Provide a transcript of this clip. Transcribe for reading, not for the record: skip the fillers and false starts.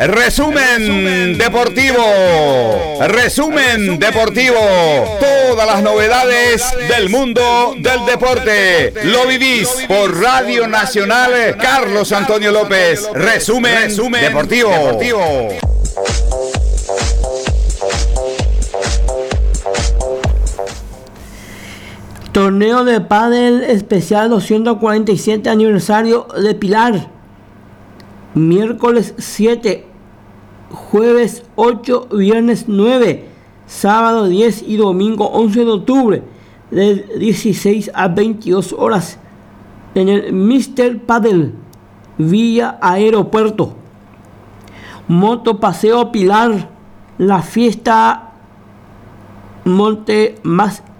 Resumen deportivo. Resumen deportivo. Todas las novedades del mundo del deporte. Lo vivís por Radio Nacional Carlos Antonio López. Resumen deportivo. Torneo de pádel especial 247 aniversario de Pilar. Miércoles 7, jueves 8, viernes 9, sábado 10 y domingo 11 de octubre de 16 a 22 horas en el Mr. Padel Villa Aeropuerto. Moto Paseo Pilar, la fiesta monte más